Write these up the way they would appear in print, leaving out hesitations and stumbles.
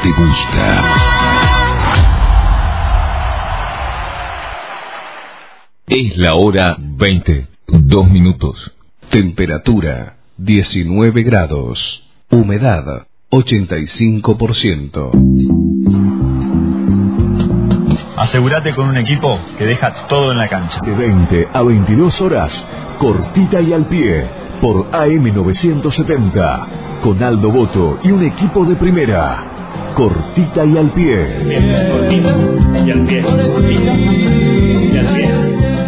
te gusta. Es la hora 20, 2 minutos. Temperatura 19 grados. Humedad 85%. Asegúrate con un equipo que deja todo en la cancha. De 20 a 22 horas, cortita y al pie, por AM970, con Aldo Boto y un equipo de primera. Cortita y al pie. Bien, cortita y al pie. Cortita y al pie.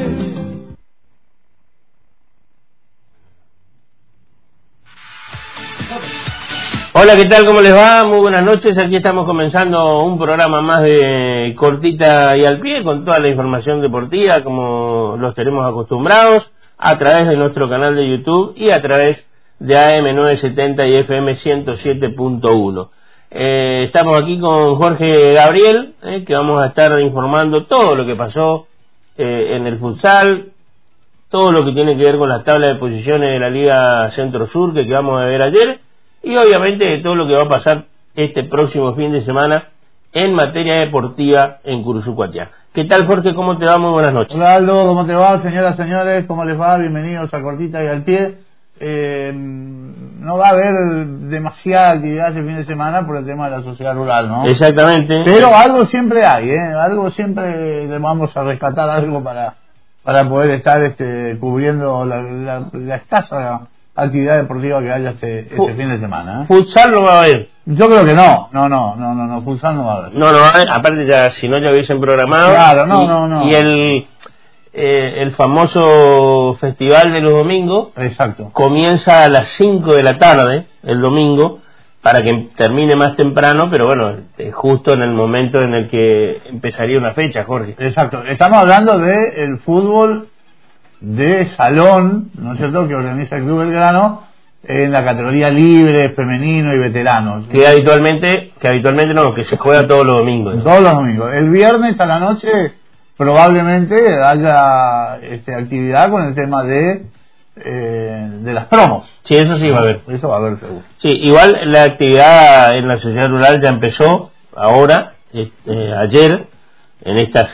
Hola, ¿qué tal? ¿Cómo les va? Muy buenas noches. Aquí estamos comenzando un programa más de Cortita y al Pie, con toda la información deportiva, como los tenemos acostumbrados, a través de nuestro canal de YouTube y a través de AM970 y FM 107.1. Estamos aquí con Jorge Gabriel, que vamos a estar informando todo lo que pasó en el futsal, todo lo que tiene que ver con las tablas de posiciones de la Liga Centro-Sur que quedamos de ver ayer, y obviamente todo lo que va a pasar este próximo fin de semana en materia deportiva en Curuzucuatiá. ¿Qué tal, Jorge? ¿Cómo te va? Muy buenas noches. Hola, Aldo, ¿cómo te va? Señoras, señores, ¿cómo les va? Bienvenidos a Cortita y al Pie. No va a haber demasiada actividad este fin de semana por el tema de la sociedad rural, ¿no? Exactamente. Pero algo siempre hay, algo siempre le vamos a rescatar algo para poder estar cubriendo la escasa actividad deportiva que haya este fin de semana. ¿Futsal no va a haber? Yo creo que no, futsal no va a haber. No va a haber, aparte ya, si no ya hubiesen programado. Claro, no. Y el famoso festival de los domingos. Exacto. Comienza a las 5 de la tarde, el domingo, para que termine más temprano, pero bueno, justo en el momento en el que empezaría una fecha, Jorge. Exacto, estamos hablando del fútbol de salón, ¿no es cierto?, que organiza el Club Belgrano en la categoría libre, femenino y veteranos. Que habitualmente no, que se juega todos los domingos. ¿No? Todos los domingos. El viernes a la noche probablemente haya actividad con el tema de las promos. Sí, eso sí va a haber. Eso va a haber seguro. Sí, igual la actividad en la sociedad rural ya empezó ahora, ayer, en esta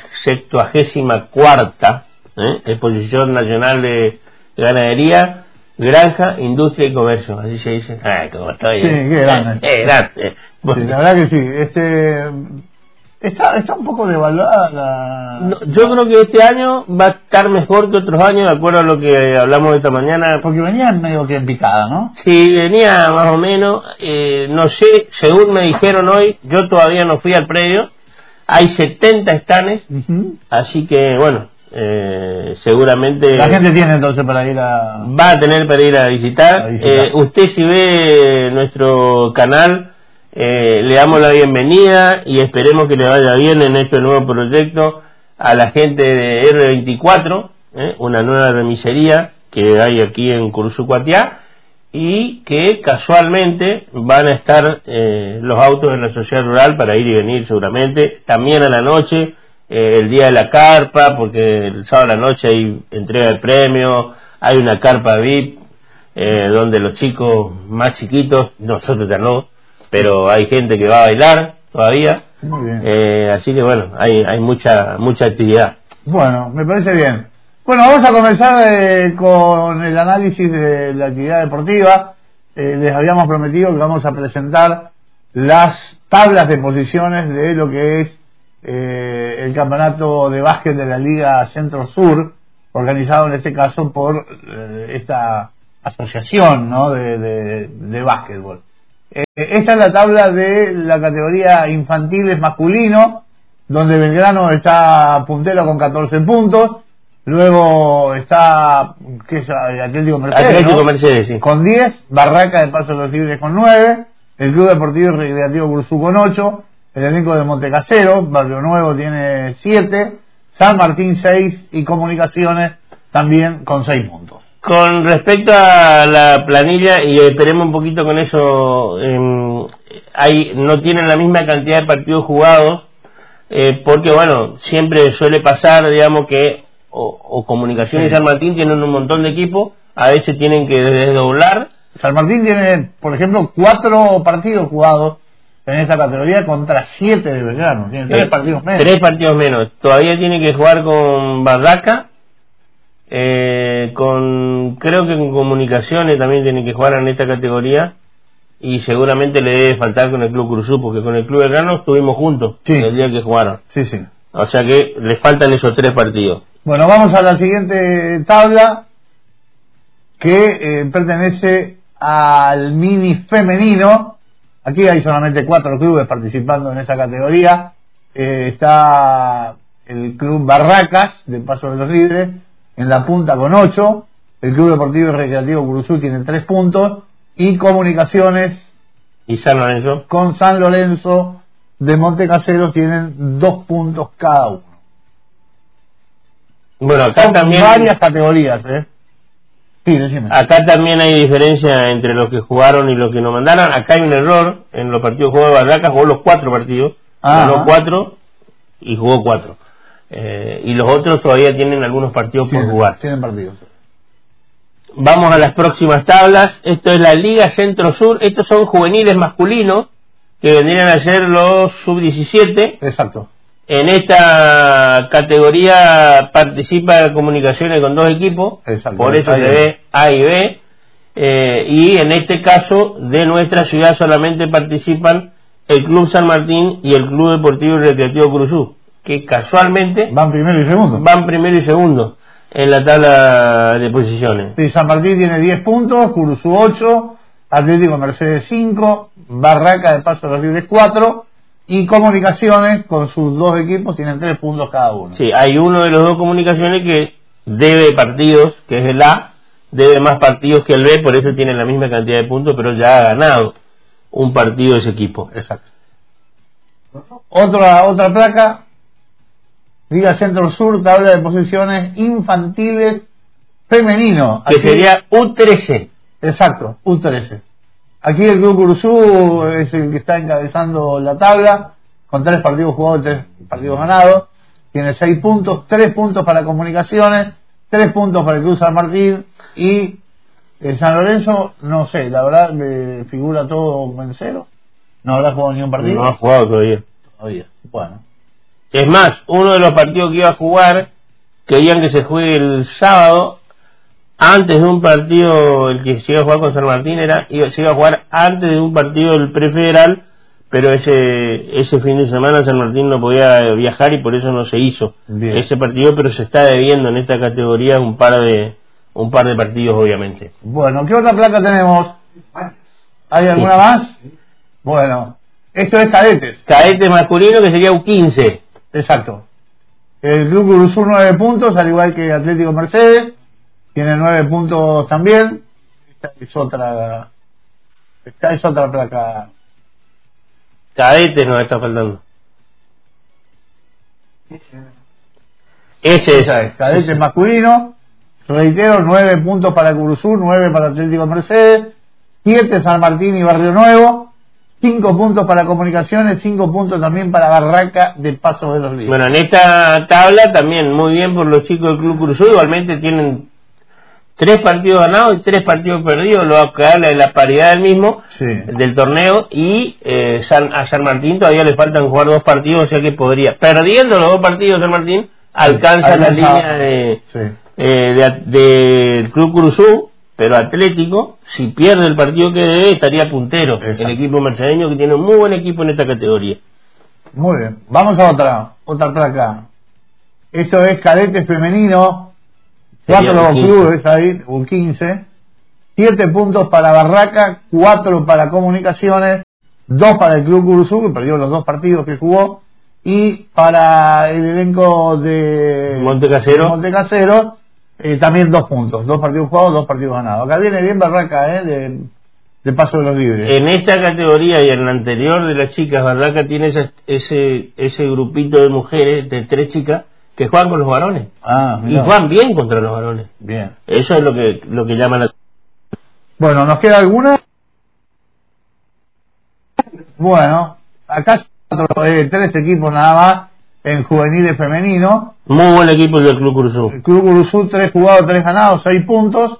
74ª Exposición Nacional de Ganadería, Granja, Industria y Comercio, así se dice. Como estoy. Sí, qué grande. Grande. Sí, la verdad que sí. Está un poco devaluada No, yo creo que este año va a estar mejor que otros años, de acuerdo a lo que hablamos esta mañana. Porque venía medio que en picada, ¿no? Sí, venía más o menos. No sé, según me dijeron hoy, yo todavía no fui al predio. Hay 70 stands, así que bueno. Seguramente la gente tiene entonces para ir va a tener para ir a visitar. Usted, si ve nuestro canal, le damos la bienvenida y esperemos que le vaya bien en este nuevo proyecto a la gente de R24, una nueva remisería que hay aquí en Curuzucuatiá, y que casualmente van a estar los autos de la sociedad rural para ir y venir seguramente, también a la noche, el día de la carpa, porque el sábado a la noche hay entrega de premios, hay una carpa VIP, donde los chicos más chiquitos, nosotros ya no, pero hay gente que va a bailar todavía. Muy bien. Así que bueno, hay mucha actividad. Bueno, me parece bien. Bueno, vamos a comenzar con el análisis de la actividad deportiva. Les habíamos prometido que vamos a presentar las tablas de posiciones de lo que es el campeonato de básquet de la Liga Centro-Sur, organizado en este caso por esta asociación, ¿no?, de básquetbol. Esta es la tabla de la categoría infantiles masculino, donde Belgrano está puntero con 14 puntos. Luego está Atlético Mercedes, sí, con 10, Barraca de Paso de los Libres con 9, el Club Deportivo y Recreativo Curzú con 8, el elenco de Montecasero, Barrio Nuevo tiene 7, San Martín 6 y Comunicaciones también con 6 puntos. Con respecto a la planilla, y esperemos un poquito con eso, no tienen la misma cantidad de partidos jugados, porque bueno, siempre suele pasar, digamos, que o Comunicaciones y San Martín tienen un montón de equipos, a veces tienen que desdoblar. San Martín tiene, por ejemplo, 4 partidos jugados en esta categoría contra 7 de Belgrano. Tiene 3 partidos menos. 3 partidos menos. Todavía tiene que jugar con Barraca, creo que con Comunicaciones también tiene que jugar en esta categoría, y seguramente le debe faltar con el Club Cruzú, porque con el Club Belgrano estuvimos juntos el día que jugaron. Sí, sí. O sea que le faltan esos 3 partidos. Bueno, vamos a la siguiente tabla, que pertenece al mini femenino. Aquí hay solamente 4 clubes participando en esa categoría. Está el Club Barracas de Paso de los Libres en la punta con 8. El Club Deportivo y Recreativo Curuzú tiene 3 puntos. Y Comunicaciones y San Lorenzo con San Lorenzo de Montecaseros tienen 2 puntos cada uno. Bueno, acá son también varias categorías, Sí, decime. Acá también hay diferencia entre los que jugaron y los que no mandaron. Acá hay un error en los partidos jugados de Barracas. Jugó los 4 partidos, ganó 4 y jugó 4. Y los otros todavía tienen algunos partidos por jugar. Tienen partidos. Vamos a las próximas tablas. Esto es la Liga Centro-Sur. Estos son juveniles masculinos que vendrían a ser los sub-17. Exacto. En esta categoría participa Comunicaciones con 2 equipos. Exacto. Por eso se ve A y B. Y en este caso de nuestra ciudad solamente participan el Club San Martín y el Club Deportivo y Recreativo Cruzú, que casualmente van primero y segundo en la tabla de posiciones. Sí, San Martín tiene 10 puntos, Curuzú 8, Atlético Mercedes 5, Barraca de Paso de los Libres 4, y Comunicaciones con sus 2 equipos tienen 3 puntos cada uno. Sí, hay uno de los 2 Comunicaciones que debe partidos, que es el A, debe más partidos que el B, por eso tiene la misma cantidad de puntos, pero ya ha ganado un partido ese equipo. Exacto. Otra placa, Liga Centro Sur, tabla de posiciones infantiles femenino. Que sería U13. Exacto, U13. Aquí el Club Curuzú es el que está encabezando la tabla, con 3 partidos jugados y 3 partidos ganados. Tiene 6 puntos, 3 puntos para Comunicaciones, 3 puntos para el Club San Martín, y San Lorenzo, no sé, la verdad me figura todo en 0. No habrá jugado ni un partido. No ha jugado todavía. Bueno. Es más, uno de los partidos que iba a jugar, querían que se juegue el sábado, antes de un partido, el que se iba a jugar con San Martín se iba a jugar antes de un partido del prefederal, pero ese fin de semana San Martín no podía viajar y por eso no se hizo ese partido, pero se está debiendo en esta categoría un par de partidos, obviamente. Bueno, ¿qué otra placa tenemos? ¿Hay alguna más? Bueno, esto es cadetes. Cadetes masculino, que sería U15. Exacto. El Club Curuzú 9 puntos, al igual que Atlético Mercedes, tiene 9 puntos también. Esta es otra placa. Cadetes nos está faltando. Esa es. Cadetes masculino. Reitero, 9 puntos para Curuzú, 9 para Atlético Mercedes, 7 San Martín y Barrio Nuevo, 5 puntos para Comunicaciones, 5 puntos también para Barraca de Paso de los Libres. Bueno, en esta tabla también muy bien por los chicos del Club Curuzú. Igualmente tienen 3 partidos ganados y 3 partidos perdidos, lo que habla de la paridad del mismo, del torneo, y a San Martín todavía le faltan jugar 2 partidos, o sea que podría, perdiendo los 2 partidos San Martín, alcanza la línea del Club Curuzú, pero Atlético, si pierde el partido que debe, estaría puntero. El equipo mercedeño, que tiene un muy buen equipo en esta categoría. Muy bien, vamos a otra placa. Esto es cadete femenino, 4 clubes ahí, un 15, 7 puntos para Barraca, 4 para Comunicaciones, 2 para el Club Curuzú, que perdió los 2 partidos que jugó, y para el elenco de Montecasero, también 2 puntos, 2 partidos jugados, 2 partidos ganados. Acá viene bien Barraca, de Paso de los Libres. En esta categoría y en la anterior de las chicas, Barraca tiene ese grupito de mujeres, de 3 chicas, que juegan con los varones. Y juegan bien contra los varones. Bien. Eso es lo que llama la... Bueno, ¿nos queda alguna? Bueno, acá 3 equipos nada más en juveniles femenino. Muy buen equipo del Club Curuzú. El Club Curuzú, 3 jugados, 3 ganados, 6 puntos.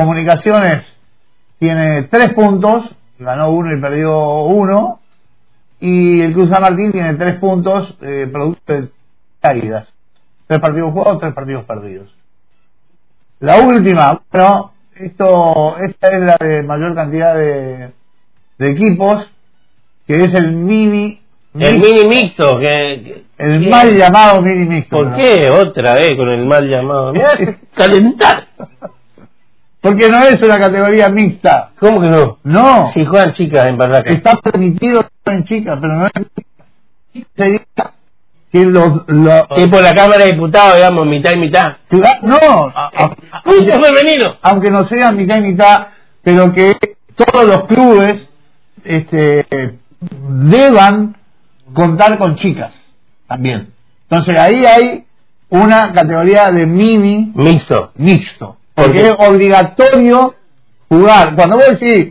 Comunicaciones tiene 3 puntos, ganó 1 y perdió 1. y el Cruz San Martín tiene 3 puntos producto de caídas. 3 partidos jugados, 3 partidos perdidos. La última, bueno, esta es la de mayor cantidad de equipos, que es el mini mixto, el mal llamado mini mixto. ¿Por qué otra vez con el mal llamado? Calentar. Porque no es una categoría mixta. ¿Cómo que no? No. Si juegan chicas en Barraca. Está permitido en chicas, pero no es sería que tipo la Cámara de Diputados, digamos, mitad y mitad. No, femenino. Aunque no sea mitad y mitad, pero que todos los clubes deban contar con chicas también. Entonces ahí hay una categoría de mini mixto, porque es obligatorio jugar. Cuando vos decís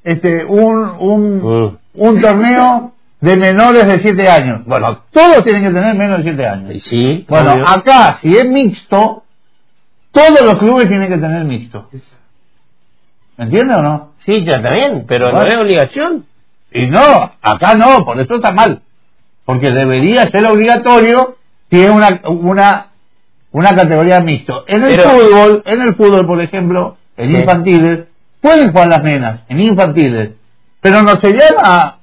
un torneo de menores de 7 años, bueno, todos tienen que tener menos de 7 años. Sí, bueno, obvio. acá si es mixto, todos los clubes tienen que tener mixto. ¿Me entiendes o no? Sí, ya está bien, pero bueno, no es obligación. Y no, acá no, por eso está mal. Porque debería ser obligatorio si es una categoría mixto. En el fútbol, por ejemplo, en infantiles, pueden jugar las nenas, en infantiles, pero no se llama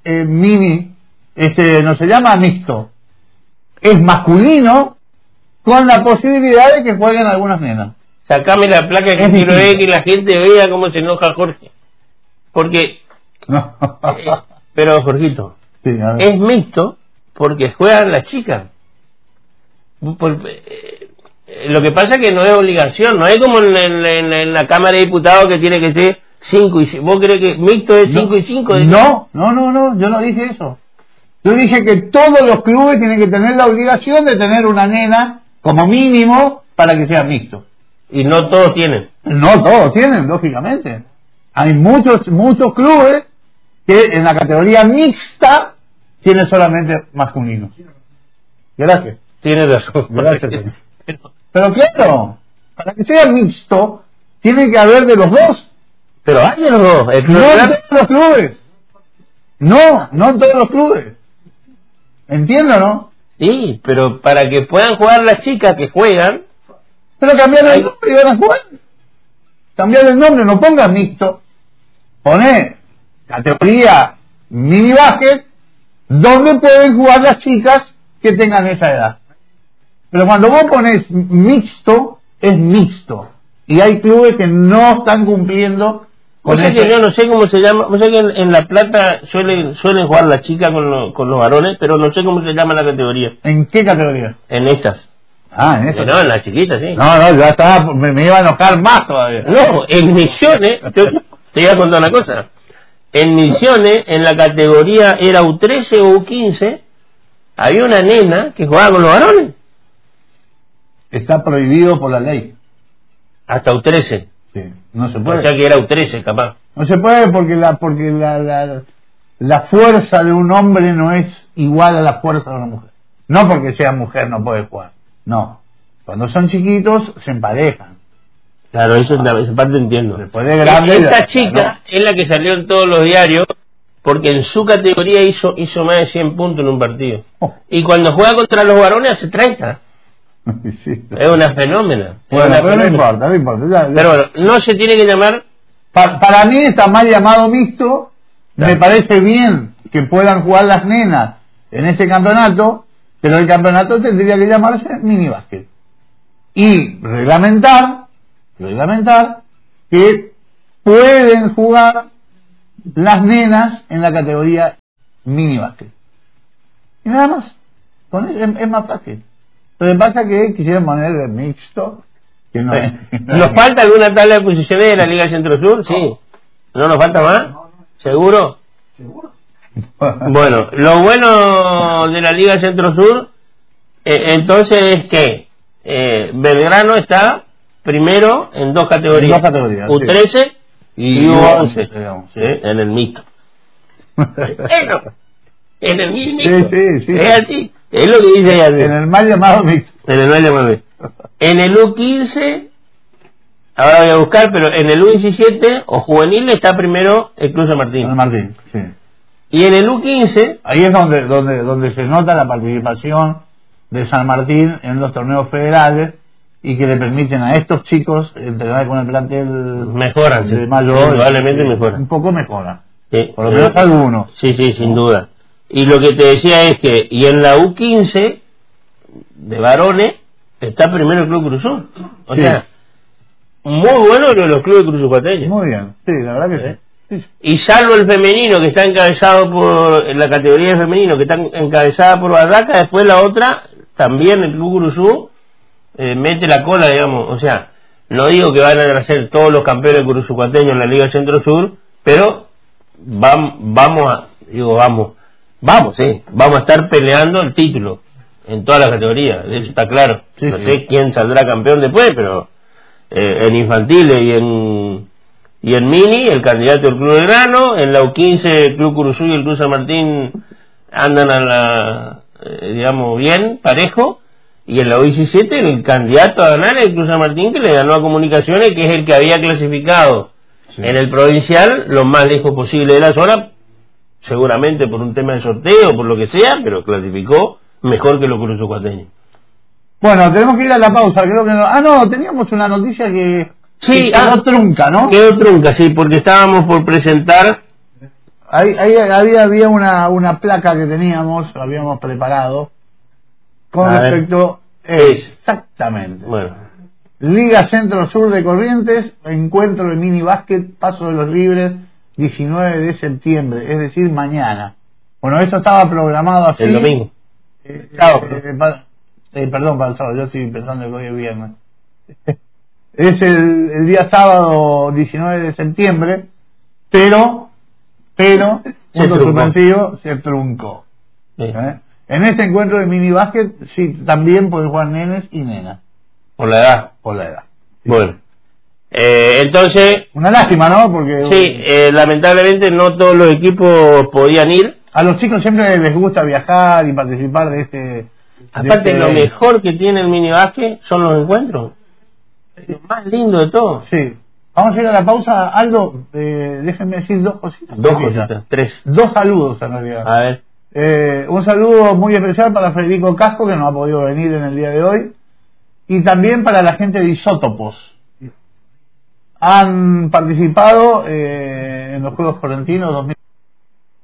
no se llama mixto. Es masculino con la posibilidad de que jueguen algunas nenas. Sacame la placa que quiero ver que la gente vea cómo se enoja Jorge. Porque... No. Pero, Jorgito, sí, es mixto porque juegan las chicas. Lo que pasa es que no es obligación, no es como en la Cámara de Diputados que tiene que ser 5 y 5. ¿Vos crees que mixto es 5 y 5? No, yo no dije eso. Yo dije que todos los clubes tienen que tener la obligación de tener una nena como mínimo para que sea mixto. Y no todos tienen. No todos tienen, lógicamente. Hay muchos clubes que en la categoría mixta tiene solamente masculino. Gracias. Tienes razón. Gracias. Pero claro, para que sea mixto, tiene que haber de los dos. Pero hay de los dos. No en todos los clubes. No en todos los clubes. ¿Entiendo, no? Sí, pero para que puedan jugar las chicas que juegan... Pero cambiar el nombre y van a jugar. Cambiar el nombre, no pongas mixto. Poné categoría mini básquet, donde pueden jugar las chicas que tengan esa edad. Pero cuando vos pones mixto, es mixto. Y hay clubes que no están cumpliendo con eso. Que yo no sé cómo se llama. Vos sabés que en La Plata suelen jugar las chicas con los varones, pero no sé cómo se llama la categoría. ¿En qué categoría? En estas. En estas. No, en las chiquitas, sí. No, ya estaba, me iba a enojar más todavía. No, en Misiones, te iba a contar una cosa. En Misiones, en la categoría era U13 o U15, había una nena que jugaba con los varones. Está prohibido por la ley. Hasta U13. Sí, no se puede. O sea que era U13, capaz. No se puede porque la fuerza de un hombre no es igual a la fuerza de una mujer. No porque sea mujer no puede jugar. No. Cuando son chiquitos se emparejan. Claro, esa parte entiendo. Después de grande, esta chica es la que salió en todos los diarios porque en su categoría hizo más de 100 puntos en un partido. Y cuando juega contra los varones hace 30. Sí. Es una fenómena. Bueno, pero no importa. Ya. Pero bueno, no se tiene que llamar... Para mí está mal llamado mixto. Claro. Me parece bien que puedan jugar las nenas en ese campeonato, pero el campeonato tendría que llamarse mini básquet. Y reglamentar que pueden jugar las nenas en la categoría mini básquet. Y nada más. Con eso es más fácil. Lo que pasa es que quisieron poner el mixto. Que no, ¿Nos falta alguna tabla de posiciones de la Liga Centro-Sur? Sí. ¿No nos falta más? ¿Seguro? Bueno, lo bueno de la Liga Centro-Sur entonces es que Belgrano está primero en dos categorías, U13 sí. y U11 ¿sí? En el mixto. En el mixto. Sí. Es así. Es lo que dice ella. En el mal llamado mixto. En el mal llamado mixto. En el U15, ahora voy a buscar, pero en el U17 o juvenil está primero el Cruz San Martín. San Martín, sí. Y en el U15... Ahí es donde se nota la participación de San Martín en los torneos federales y que le permiten a estos chicos entrenar con el plantel mejoran, de mayor. Probablemente mejoran. Un poco mejoran. Sí, por lo menos algunos. Sí, sin duda. Y lo que te decía es que, y en la U15 de varones, está primero el Club Cruzul. O sea, muy bueno lo de los clubes cruzupateños. Muy bien, sí, la verdad que sí. Y salvo el femenino, que está encabezado por la categoría de femenino, que está encabezada por Barraca, después la otra, también el Club Cruzul, mete la cola, digamos. O sea, no digo que van a ser todos los campeones cruzupateños en la Liga Centro-Sur, pero vamos a estar peleando el título en todas las categorías, eso está claro. No sé quién saldrá campeón después, pero en infantiles y en mini el candidato del Club Belgrano, en la U15 el Club Curuzú y el Club San Martín andan a la bien, parejo, y en la U17 el candidato a ganar es el Club San Martín, que le ganó a Comunicaciones, que es el que había clasificado en el provincial lo más lejos posible de la zona, seguramente por un tema de sorteo, por lo que sea, pero clasificó mejor que los cruzucuateños. Bueno, tenemos que ir a la pausa, creo que no. No, teníamos una noticia que quedó trunca, ¿no? Quedó trunca, sí, porque estábamos por presentar. Ahí había una placa que habíamos preparado con respecto exactamente. Bueno. Liga Centro Sur de Corrientes, encuentro de mini básquet, Paso de los Libres, 19 de septiembre, es decir, mañana. Bueno, esto estaba programado así. El domingo. Perdón, para el sábado, yo estoy pensando que hoy es viernes. Es el día sábado 19 de septiembre, pero se truncó. Sí. En este encuentro de mini básquet, sí, también pueden jugar nenes y nenas. Por la edad. Bueno. Entonces... Una lástima, ¿no? Porque... Sí, lamentablemente no todos los equipos podían ir. A los chicos siempre les gusta viajar y participar de este... Aparte, lo mejor que tiene el minibásquet son los encuentros. Lo más lindo de todo. Sí. Vamos a ir a la pausa. Aldo, déjenme decir dos cositas. Tres. Dos saludos, en realidad. A ver. Un saludo muy especial para Federico Casco, que no ha podido venir en el día de hoy. Y también para la gente de Isótopos. Han participado en los Juegos Correntinos 2000.